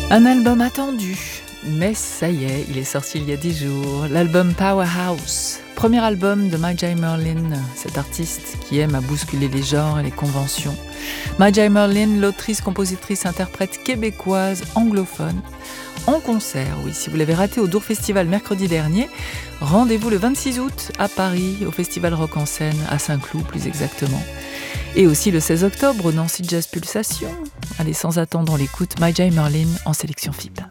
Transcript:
Un album attendu, mais ça y est, il est sorti il y a 10 jours, l'album Powerhouse. Premier album de Majai Merlin, cet artiste qui aime à bousculer les genres et les conventions. Majai Merlin, l'autrice, compositrice, interprète québécoise, anglophone, en concert, oui, si vous l'avez raté au Dour Festival mercredi dernier, rendez-vous le 26 août à Paris, au Festival Rock en Seine, à Saint-Cloud plus exactement. Et aussi le 16 octobre au Nancy Jazz Pulsation. Allez, sans attendre, on l'écoute, Majai Merlin en sélection FIP.